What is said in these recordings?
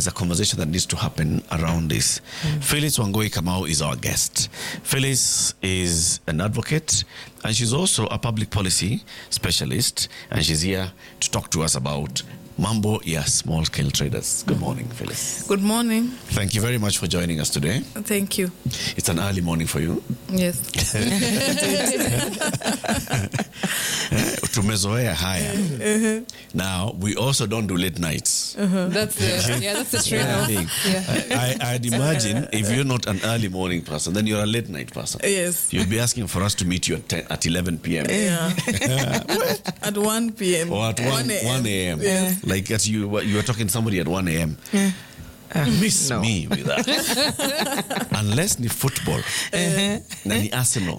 there's a conversation that needs to happen around this. Phyllis Wangui Kamau is our guest. Phyllis is an advocate, and she's also a public policy specialist, and she's here to talk to us about Mambo ya small scale traders. Good morning, Phyllis. Good morning. Thank you very much for joining us today. Thank you. It's an early morning for you. Yes. Tumezoea haya. Now, we also don't do late nights. That's the trade-off. I'd imagine if you're not an early morning person, then you're a late night person. Yes. You'd be asking for us to meet you at 11 p.m. Yeah. At 1 p.m. Or at 1 a.m. Yes. Like you were talking to somebody at 1 a.m. Miss me with that. Unless ni football. Na ni Arsenal.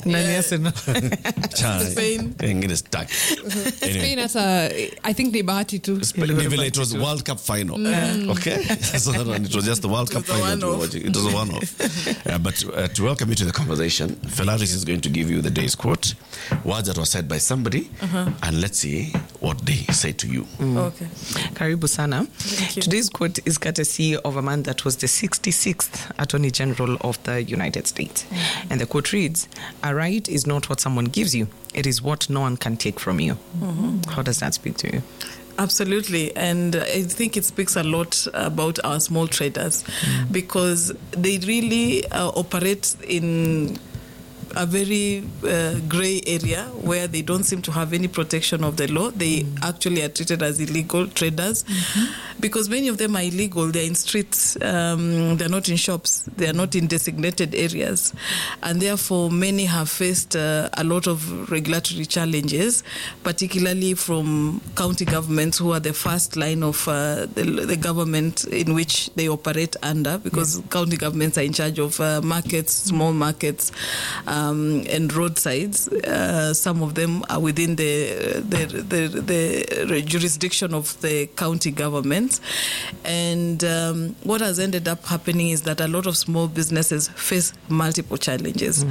Spain. It is stuck. Spain has I think they bahati too. It was World Cup final. Okay? So that one, it was just the World Cup final we were watching. It was a one-off. But to welcome you to the conversation, Phelaris is going to give you the day's quote, words that were said by somebody, and let's see what they say to you. Okay. Karibu sana. Thank you. Today's quote is courtesy of a man that was the 66th Attorney General of the United States. And the quote reads, "A right is not what someone gives you. It is what no one can take from you." How does that speak to you? Absolutely. And I think it speaks a lot about our small traders because they really operate in a very gray area where they don't seem to have any protection of the law. They actually are treated as illegal traders because many of them are illegal. They're in streets, they're not in shops, they're not in designated areas. And therefore, many have faced a lot of regulatory challenges, particularly from county governments who are the first line of the government in which they operate under, because county governments are in charge of markets, small markets, and roadsides. Some of them are within the jurisdiction of the county governments. And what has ended up happening is that a lot of small businesses face multiple challenges.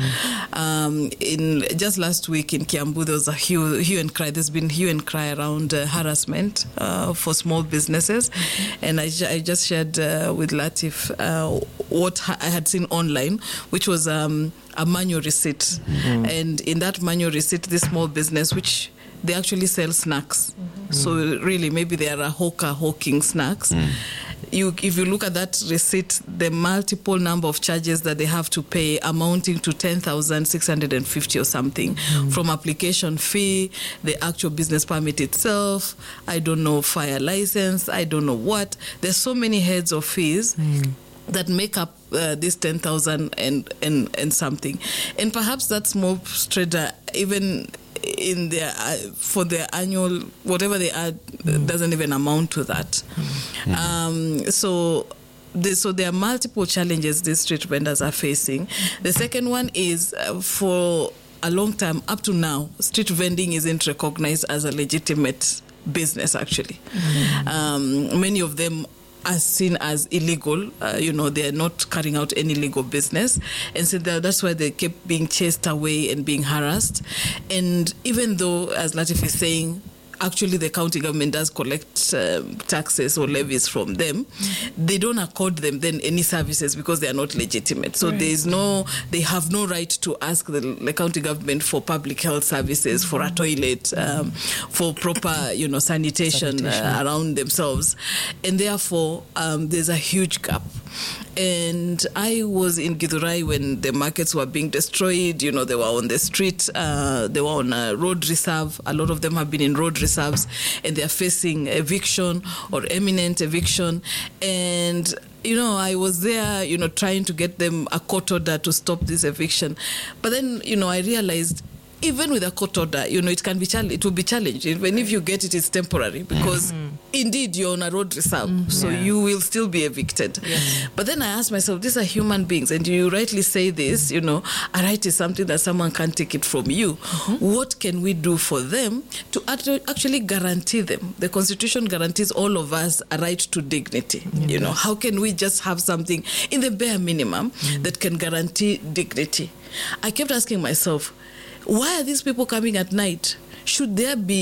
In just last week in Kiambu, there was a hue and cry. There's been hue and cry around harassment for small businesses. And I just shared with Latif what I had seen online, which was a manual receipt. And in that manual receipt, this small business, which they actually sell snacks. So really, maybe they are a hawker hawking snacks. If you look at that receipt, the multiple number of charges that they have to pay amounting to 10,650 or something, from application fee, the actual business permit itself, I don't know, fire license, I don't know what. There's so many heads of fees that make up this 10,000 and something. And perhaps that small trader, even in their for their annual whatever they add, doesn't even amount to that. So there are multiple challenges these street vendors are facing. The second one is for a long time up to now, street vending isn't recognized as a legitimate business. Actually, many of them are seen as illegal. They're not carrying out any legal business. And so that's why they kept being chased away and being harassed. And even though, as Latif is saying, actually the county government does collect taxes or levies from them, they don't accord them then any services because they are not legitimate. So they have no right to ask the county government for public health services, for a toilet, for proper, sanitation. Around themselves. And therefore, there's a huge gap. And I was in Githurai when the markets were being destroyed. They were on the street. They were on a road reserve. A lot of them have been in road reserves, and they are facing eviction or imminent eviction. And I was there, trying to get them a court order to stop this eviction. But then, I realized even with a court order, it can be it will be challenged. Even if you get it, it's temporary because indeed you're on a road reserve, so you will still be evicted. But then I asked myself, these are human beings, and you rightly say this, a right is something that someone can't take it from you. What can we do for them to actually guarantee them? The Constitution guarantees all of us a right to dignity. How can we just have something in the bare minimum that can guarantee dignity? I kept asking myself, why are these people coming at night? Should there be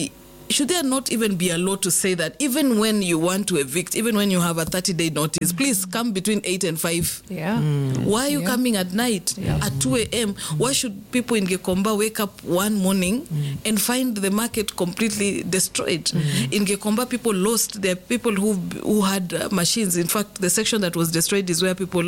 should there not even be a law to say that even when you want to evict, even when you have a 30-day notice, please come between 8 and 5. Yeah. Why are you coming at night at 2 a.m.? Why should people in Gekomba wake up one morning and find the market completely destroyed? In Gekomba, people lost. There are people who had machines. In fact, the section that was destroyed is where people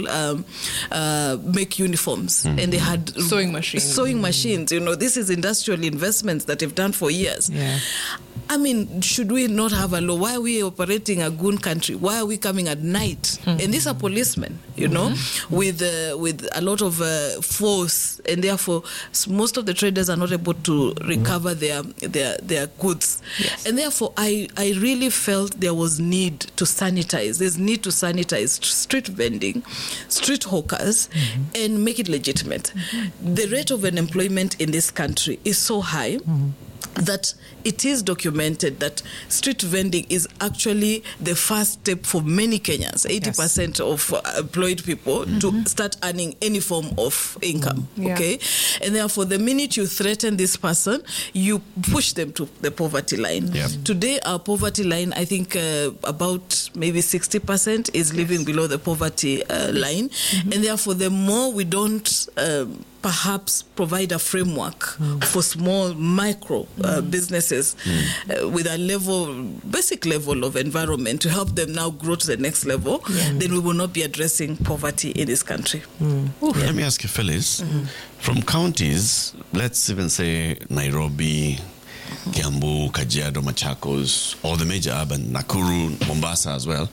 make uniforms, and they had Sewing machines. You know, this is industrial investments that they've done for years. Yeah. I mean, should we not have a law? Why are we operating a goon country? Why are we coming at night? And these are policemen, you know, with a lot of force, and therefore most of the traders are not able to recover their goods. Yes. And therefore, I really felt there was need to sanitize. There's need to sanitize street vending, street hawkers, and make it legitimate. The rate of unemployment in this country is so high that it is documented that street vending is actually the first step for many Kenyans, 80% of employed people, to start earning any form of income. Okay? And therefore, the minute you threaten this person, you push them to the poverty line. Today, our poverty line, I think about maybe 60% is living below the poverty line. And therefore, the more we don't perhaps provide a framework for small micro businesses with a basic level of environment to help them now grow to the next level, then we will not be addressing poverty in this country. Let me ask you, Phyllis, from counties, let's even say Nairobi, Kiambu, Kajiado, Machakos, all the major urban, Nakuru, Mombasa as well,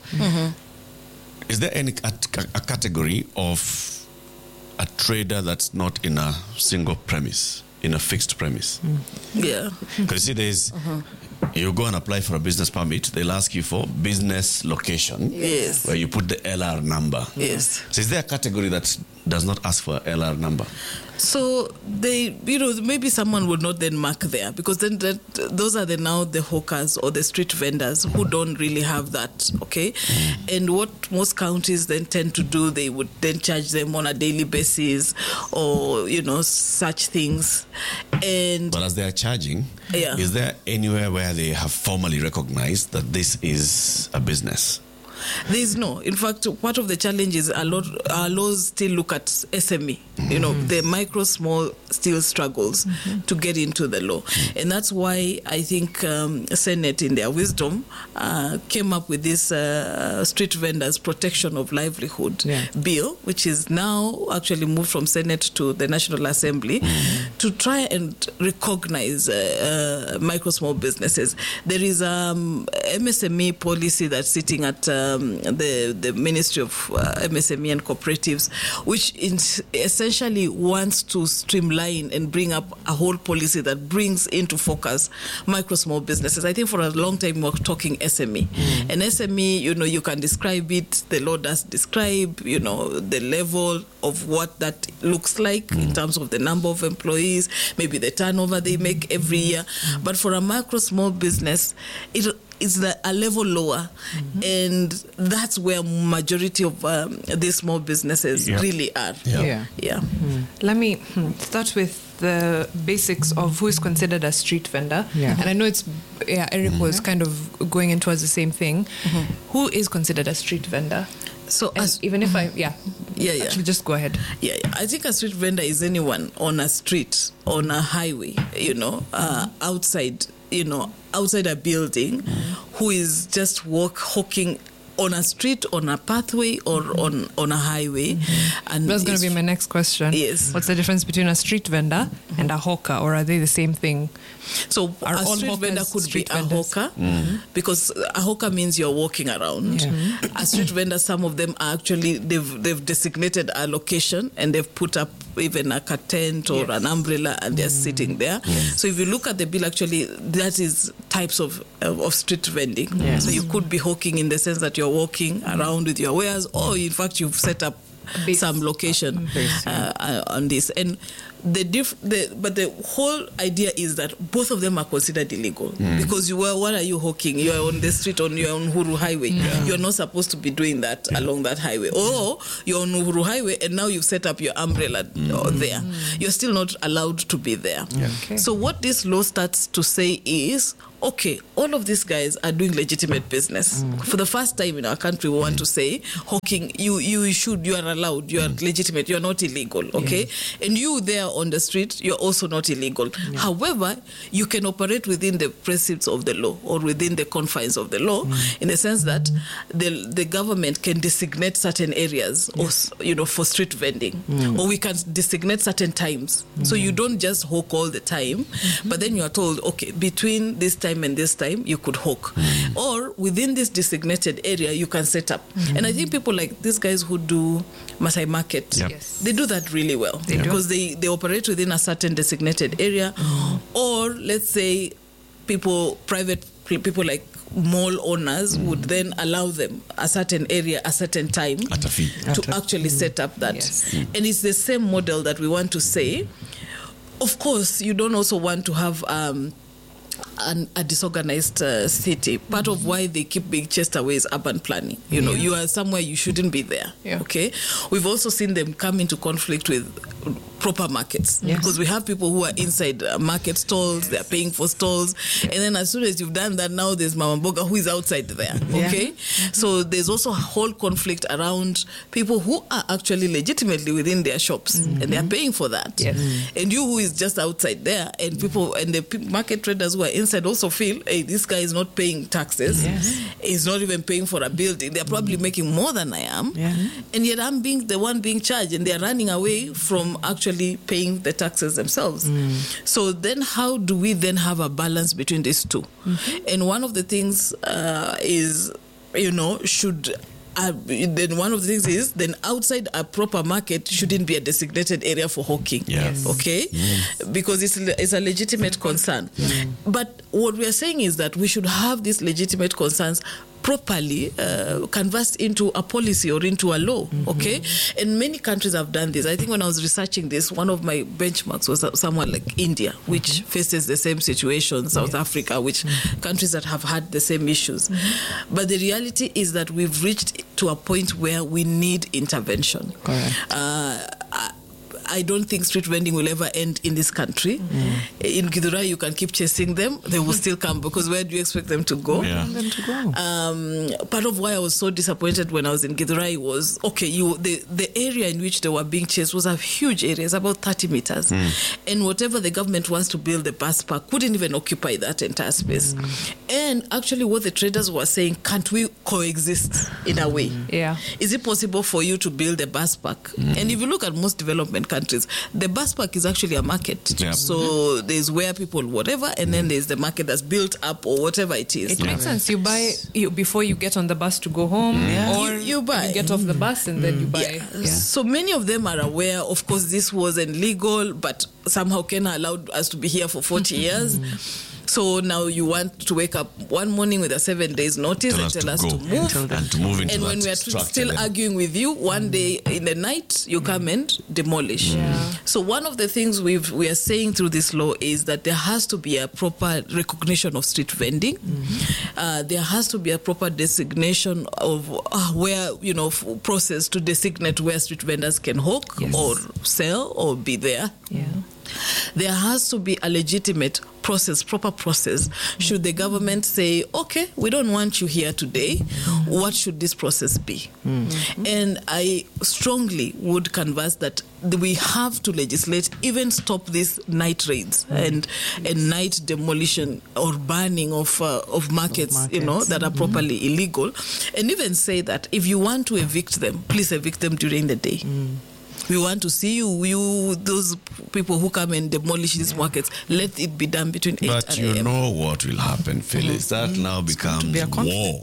is there any a category of a trader that's not in a single premise, in a fixed premise? Yeah. Because you see, there's you go and apply for a business permit, they'll ask you for business location, Yes. where you put the LR number. Yes. So is there a category that does not ask for LR number? So they, maybe someone would not then mark there, because then those are now the hawkers or the street vendors who don't really have that, okay? And what most counties then tend to do, they would then charge them on a daily basis or, such things. And But as they are charging, is there anywhere where they have formally recognized that this is a business? There's no. In fact, part of the challenge is our laws still look at SME. The micro, small still struggles to get into the law. And that's why I think Senate, in their wisdom, came up with this Street Vendors Protection of Livelihood bill, which is now actually moved from Senate to the National Assembly to try and recognize micro, small businesses. There is MSME policy that's sitting at the Ministry of MSME and Cooperatives, which essentially wants to streamline and bring up a whole policy that brings into focus micro, small businesses. I think for a long time we were talking SME. And SME, you can describe it, the law does describe, the level of what that looks like in terms of the number of employees, maybe the turnover they make every year. But for a micro, small business, it's a level lower, and that's where majority of these small businesses really are. Let me start with the basics of who is considered a street vendor. And I know Eric was kind of going in towards the same thing. Who is considered a street vendor? So even if actually just go ahead. I think a street vendor is anyone on a street, on a highway, outside a building, who is just hawking on a street, on a pathway, or on a highway. And that's going to be my next question. Yes. What's the difference between a street vendor and a hawker, or are they the same thing? So a street vendor could be a hawker, because a hawker means you're walking around. A street vendor, some of them are actually, they've designated a location and they've put up even a tent or an umbrella, and they're sitting there. So if you look at the bill, actually, that is types of street vending. So you could be hawking in the sense that you're walking around with your wares, or in fact you've set up some location on this. And but the whole idea is that both of them are considered illegal because what are you hawking? You are on the street, you're on Uhuru Highway. You're not supposed to be doing that along that highway. Or you're on Uhuru Highway and now you've set up your umbrella there. You're still not allowed to be there. Okay. So what this law starts to say is, okay, all of these guys are doing legitimate business. For the first time in our country, we want to say, hawking, you are allowed, you are legitimate, you are not illegal, okay? And you there on the street, you're also not illegal. However, you can operate within the precepts of the law or within the confines of the law, in the sense that the government can designate certain areas, or, for street vending, or we can designate certain times. So you don't just hawk all the time, but then you are told, okay, between this time and this time, you could hawk. Or within this designated area, you can set up. And I think people like these guys who do Masai Market, they do that really well. Because they operate within a certain designated area. Or let's say private people like mall owners would then allow them a certain area, a certain time at a fee to actually set up that. And it's the same model that we want to say. Of course, you don't also want to have a disorganized city. Part of why they keep being chased away is urban planning. You are somewhere you shouldn't be there. Okay. We've also seen them come into conflict with proper markets because we have people who are inside market stalls. They are paying for stalls, and then as soon as you've done that, now there's Mama Mboga who is outside there. Okay. So there's also a whole conflict around people who are actually legitimately within their shops and they are paying for that. And you who is just outside there, and people and the market traders who are inside also feel, hey, this guy is not paying taxes. He's not even paying for a building. They're probably making more than I am. And yet I'm being the one being charged, and they're running away from actually paying the taxes themselves. So then how do we then have a balance between these two? And one of the things is, then one of the things is, then outside a proper market shouldn't be a designated area for hawking. Okay? Because it's a legitimate concern. But what we are saying is that we should have these legitimate concerns properly conversed into a policy or into a law, okay? And many countries have done this. I think when I was researching this, one of my benchmarks was someone like India, which faces the same situation, South Africa, which countries that have had the same issues. But the reality is that we've reached to a point where we need intervention. I don't think street vending will ever end in this country. In Githurai, you can keep chasing them. They will still come, because where do you expect them to go? Part of why I was so disappointed when I was in Githurai was, the area in which they were being chased was a huge area. It's about 30 meters. And whatever the government wants to build, the bus park couldn't even occupy that entire space. And actually what the traders were saying, can't we coexist in a way? Is it possible for you to build a bus park? And if you look at most development countries, the bus park is actually a market. So there's where people whatever, and then there's the market that's built up or whatever it is. It makes sense. You buy before you get on the bus to go home, or you buy. You get off the bus and then you buy. So many of them are aware. Of course, this wasn't legal, but somehow Kenya allowed us to be here for 40 years. So now you want to wake up one morning with a 7 days notice and tell us to move. And when we are still arguing with you, one day in the night, you come and demolish. So one of the things we are saying through this law is that there has to be a proper recognition of street vending. There has to be a proper designation of where, process to designate where street vendors can hawk or sell or be there. There has to be a legitimate process, proper process. Should the government say, okay, we don't want you here today, what should this process be? And I strongly would canvass that we have to legislate, even stop these night raids and night demolition or burning of markets, that are properly illegal. And even say that if you want to evict them, please evict them during the day. We want to see you those people who come and demolish these markets, let it be done between 8 and 8 But you know what will happen, Phyllis? That now becomes war.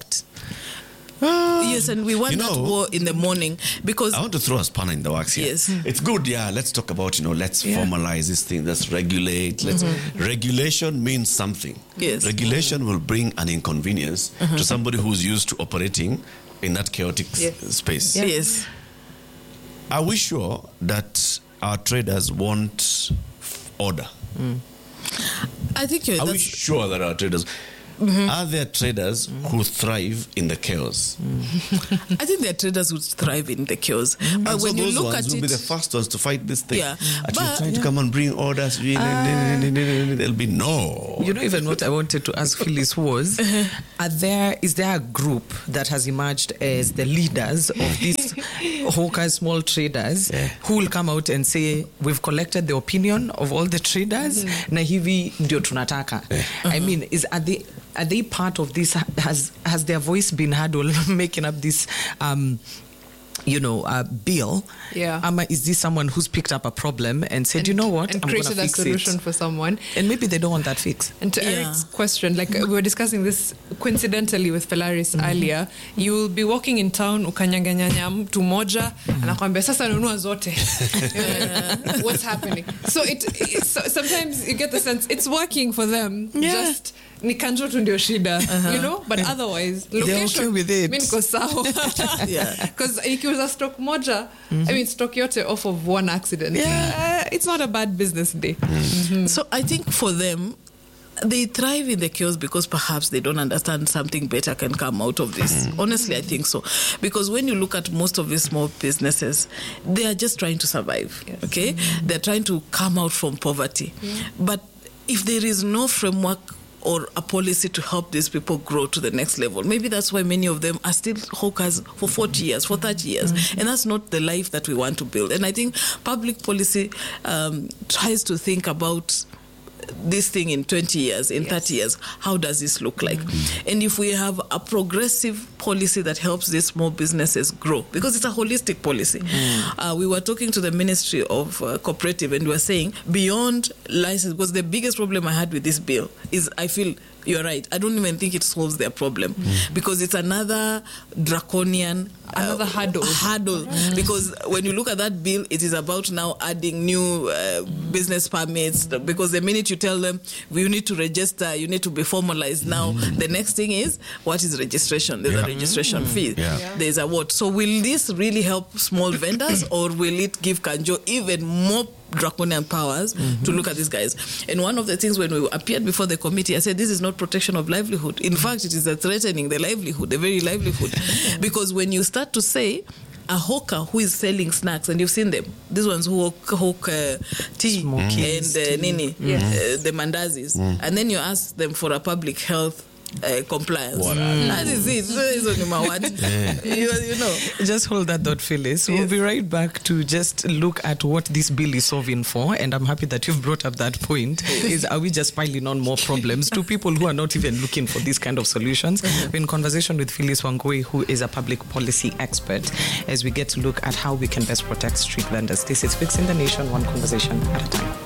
Yes, and we want that war in the morning, because I want to throw a spanner in the works here. It's good, let's talk about, let's formalize this thing, let's regulate. Regulation means something. Regulation will bring an inconvenience to somebody who's used to operating in that chaotic space. Yes. Are we sure that our traders want order? I think Are we sure that our traders... Are there traders who thrive in the chaos? I think there are traders who thrive in the chaos. But And when so you those look ones at will it, be the first ones to fight this thing. Yeah. Actually trying to come and bring orders. There'll be no. You know, even what I wanted to ask Phyllis was, is there a group that has emerged as the leaders of these hawkers, small traders, who will come out and say, we've collected the opinion of all the traders, na hivi ndio tunataka. I mean, are they part of this? Has their voice been heard or making up this bill? Yeah. Is this someone who's picked up a problem and said, you know what, and I'm created gonna a fix solution it. for someone, And maybe they don't want that fix. And to Eric's question, like we were discussing this coincidentally with Felaris earlier, you will be walking in town, ukanyanganyanya mtu moja, anakwambia sasa nunua zote. What's happening? So sometimes you get the sense it's working for them. Just ni kanjo tu ndio shida, but otherwise location, okay with it. Mimi niko sawa. Because ikiuza stock moja, I mean stock yote off of one accident. It's not a bad business day. So I think for them, they thrive in the chaos because perhaps they don't understand something better can come out of this. Honestly, I think so. Because when you look at most of these small businesses, they are just trying to survive, okay? They're trying to come out from poverty. But if there is no framework or a policy to help these people grow to the next level, maybe that's why many of them are still hawkers for 40 years, for 30 years. And that's not the life that we want to build. And I think public policy tries to think about this thing in 20 years, in 30 years, how does this look like? And if we have a progressive policy that helps these small businesses grow, because it's a holistic policy. We were talking to the Ministry of Cooperative and we were saying beyond license, because the biggest problem I had with this bill is I feel you're right. I don't even think it solves their problem because it's another draconian hurdle. Because when you look at that bill, it is about now adding new business permits, because the minute you tell them you need to register, you need to be formalized now, the next thing is, what is registration? There's a registration fee. There's a what? So will this really help small vendors or will it give Kanjo even more draconian powers to look at these guys? And one of the things when we appeared before the committee, I said this is not protection of livelihood. In fact, it is threatening the livelihood, the very livelihood. Because when you start to say a hawker who is selling snacks, and you've seen them, these ones who hawk tea and nini, the mandazis, and then you ask them for a public health compliance. That is it. You know. Just hold that thought, Phyllis. We'll be right back to just look at what this bill is solving for. And I'm happy that you've brought up that point. Are we just piling on more problems to people who are not even looking for these kind of solutions? We're in conversation with Phyllis Wangui, who is a public policy expert, as we get to look at how we can best protect street vendors. This is Fixing the Nation, one conversation at a time.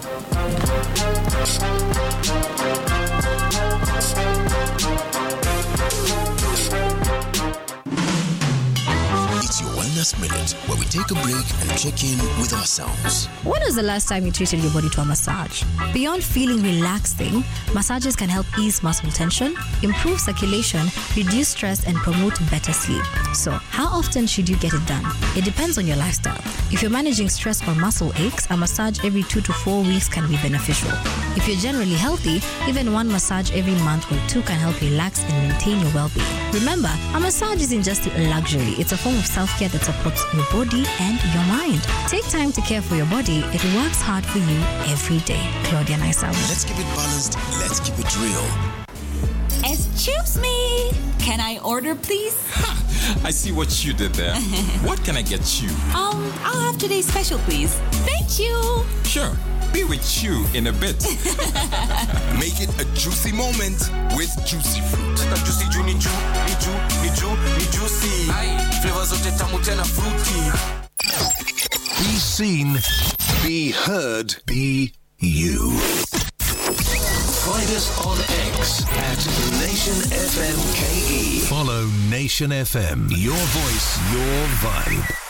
Wellness Minute, where we take a break and check in with ourselves. When was the last time you treated your body to a massage? Beyond feeling relaxing, massages can help ease muscle tension, improve circulation, reduce stress, and promote better sleep. So, how often should you get it done? It depends on your lifestyle. If you're managing stress or muscle aches, a massage every 2 to 4 weeks can be beneficial. If you're generally healthy, even one massage every month or 2 can help relax and maintain your well-being. Remember, a massage isn't just a luxury, it's a form of self-care that supports your body and your mind. Take time to care for your body. It works hard for you every day. Claudia Naisama. Let's keep it balanced. Let's keep it real. Excuse me. Can I order, please? I see what you did there. What can I get you? I'll have today's special, please. Thank you. Sure. Be with you in a bit. Make it a juicy moment with Juicy Fruit. Juicy juu ni juicy. Flavors zote tamu tena fruity. Be seen, be heard, be you. Find us on X at Nation FM KE. Follow Nation FM. Your voice, your vibe.